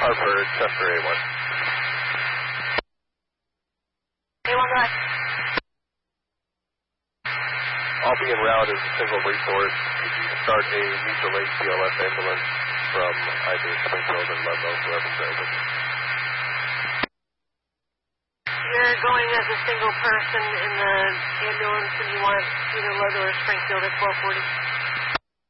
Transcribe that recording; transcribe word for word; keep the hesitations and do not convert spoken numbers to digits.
Harper, Chester A one. A one, right. I'll be en route as a single resource. Could you start a mutual aid C L S ambulance from either Springfield and Ludlow, wherever's open? You're going as a single person in the ambulance and you want either Ludlow or Springfield at twelve forty?